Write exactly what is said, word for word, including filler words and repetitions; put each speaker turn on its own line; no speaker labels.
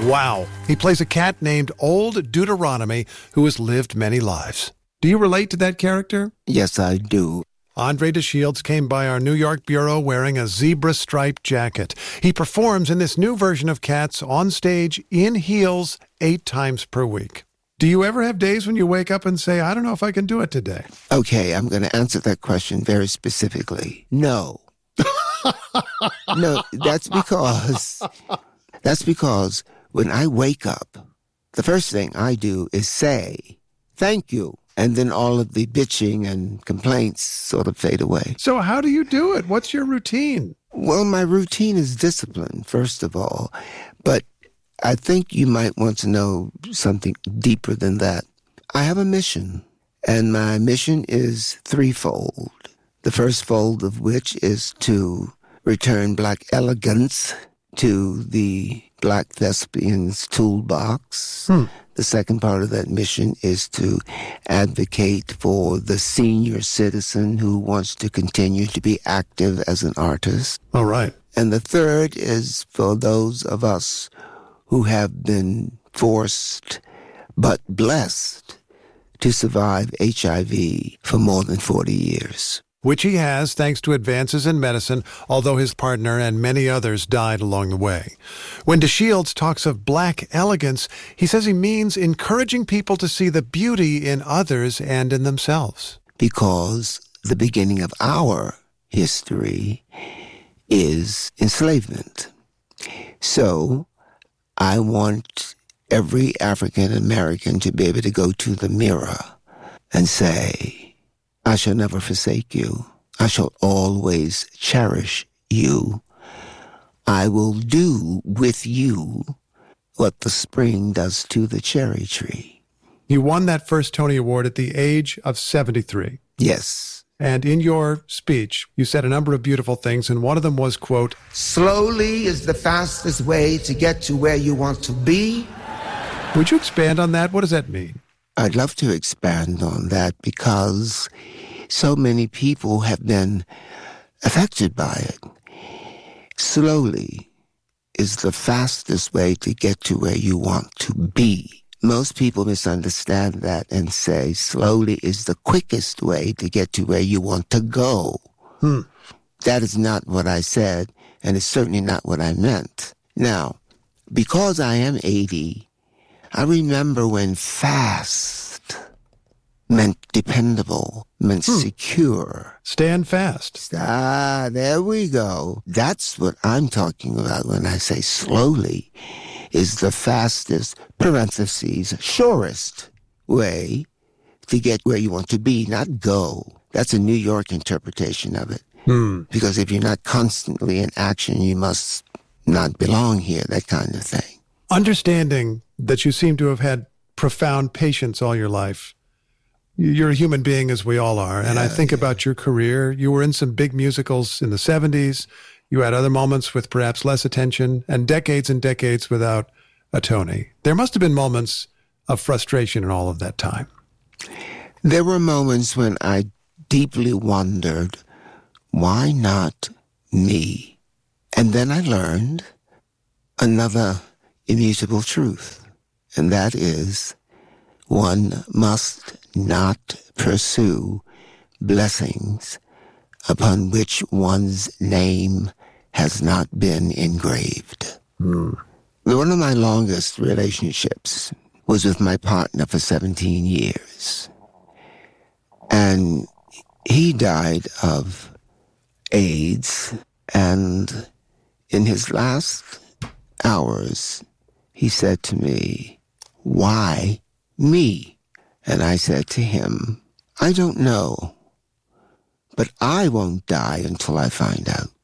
Wow. He plays a cat named Old Deuteronomy who has lived many lives. Do you relate to that character?
Yes, I do.
Andre DeShields came by our New York bureau wearing a zebra-striped jacket. He performs in this new version of Cats on stage in heels eight times per week. Do you ever have days when you wake up and say, I don't know if I can do it today?
Okay, I'm going to answer that question very specifically. No. No, that's because, that's because when I wake up, the first thing I do is say, thank you. And then all of the bitching and complaints sort of fade away.
So how do you do it? What's your routine?
Well, my routine is discipline, first of all. But I think you might want to know something deeper than that. I have a mission, and my mission is threefold. The first fold of which is to return black elegance to the black thespian's toolbox. Hmm. The second part of that mission is to advocate for the senior citizen who wants to continue to be active as an artist.
All right.
And the third is for those of us who have been forced but blessed to survive H I V for more than forty years.
Which he has, thanks to advances in medicine, although his partner and many others died along the way. When DeShields talks of black elegance, he says he means encouraging people to see the beauty in others and in themselves.
Because the beginning of our history is enslavement. So I want every African American to be able to go to the mirror and say, I shall never forsake you. I shall always cherish you. I will do with you what the spring does to the cherry tree.
You won that first Tony Award at the age of seventy-three.
Yes.
And in your speech, you said a number of beautiful things, and one of them was, quote,
slowly is the fastest way to get to where you want to be.
Would you expand on that? What does that mean?
I'd love to expand on that because so many people have been affected by it. Slowly is the fastest way to get to where you want to be. Most people misunderstand that and say slowly is the quickest way to get to where you want to go.
Hmm.
That is not what I said, and it's certainly not what I meant. Now, because I am eighty, I remember when fast meant dependable, meant hmm. secure.
Stand fast.
Ah, there we go. That's what I'm talking about when I say slowly is the fastest, parentheses, surest way to get where you want to be, not go. That's a New York interpretation of it.
Hmm.
Because if you're not constantly in action, you must not belong here, that kind of thing.
Understanding that you seem to have had profound patience all your life. You're a human being, as we all are. And yeah, I think yeah. about your career. You were in some big musicals in the seventies. You had other moments with perhaps less attention and decades and decades without a Tony. There must have been moments of frustration in all of that time.
There were moments when I deeply wondered, why not me? And then I learned another immutable truth, and that is one must not pursue blessings upon which one's name has not been engraved.
Mm.
One of my longest relationships was with my partner for seventeen years. And he died of AIDS, and in his last hours, he said to me, why me? And I said to him, I don't know, but I won't die until I find out.